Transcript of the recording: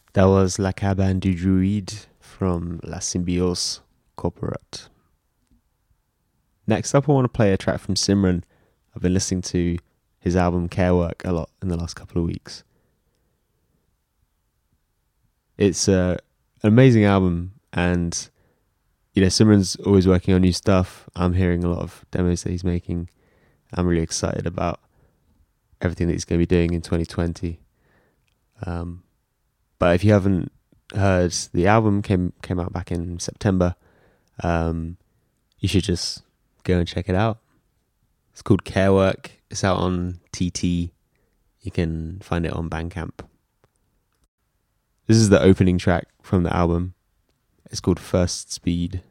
That was La Cabane du Druide from La Symbiose Corporate. Next up, I want to play a track from Simran. I've been listening to his album Care Work a lot in the last couple of weeks. It's an amazing album, and Simran's always working on new stuff. I'm hearing a lot of demos that he's making. I'm really excited about everything that he's going to be doing in 2020. But if you haven't heard, the album came out back in September. You should just go and check it out. It's called Care Work. It's out on TT. You can find it on Bandcamp. This is the opening track from the album. It's called First Speed.